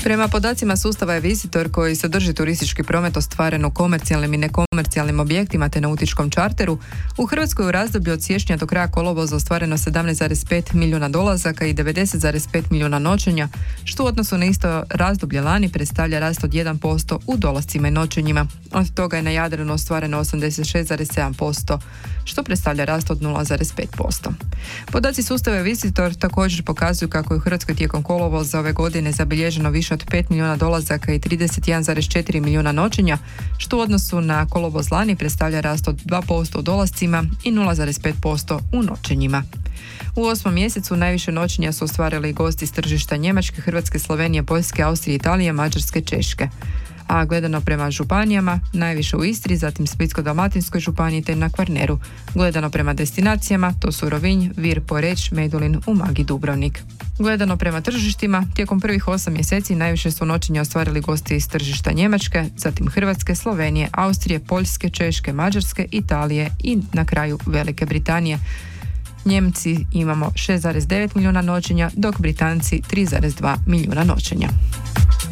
Prema podacima sustava e-Visitor koji sadrži turistički promet ostvaren u komercijalnim i nekomercijalnim objektima te nautičkom čarteru, u Hrvatskoj u razdoblju od siječnja do kraja kolovoza ostvareno 17,5 milijuna dolazaka i 90,5 milijuna noćenja, što u odnosu na isto razdoblje lani predstavlja rast od 1% u dolascima i noćenjima. Od toga je na Jadranu ostvareno 86,7%, što predstavlja rast od 0,5%. Podaci sustava e-Visitor također pokazuju kako je u Hrvatskoj tijekom kolovoza ove godine zabilježeno više od 5 milijuna dolazaka i 31,4 milijuna noćenja, što u odnosu na kolovoz lani predstavlja rast od 2% u dolascima i 0,5% u noćenjima. U 8. mjesecu najviše noćenja su ostvarili gosti s tržišta Njemačke, Hrvatske, Slovenije, Poljske, Austrije, Italije, Mađarske, Češke. A gledano prema županijama, najviše u Istri, zatim Splitsko-dalmatinskoj županiji te na Kvarneru. Gledano prema destinacijama, to su Rovinj, Vir, Poreč, Medulin, Umag i Dubrovnik. Gledano prema tržištima, tijekom prvih 8 mjeseci najviše su noćenja ostvarili gosti iz tržišta Njemačke, zatim Hrvatske, Slovenije, Austrije, Poljske, Češke, Mađarske, Italije i na kraju Velike Britanije. Njemci imamo 6,9 milijuna noćenja, dok Britanci 3,2 milijuna noćenja.